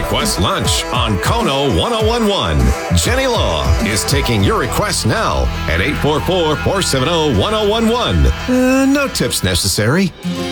Request lunch on Kono 1011. Jenny Law is taking your requests now at 844-470-1011. No tips necessary.